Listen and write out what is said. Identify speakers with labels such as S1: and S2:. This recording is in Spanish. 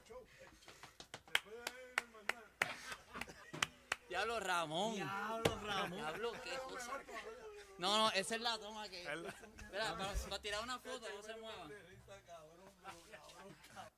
S1: Diablo Ramón. Diablo, qué cosa. No, esa es la toma que. Espera, para tirar una foto, no se mueva.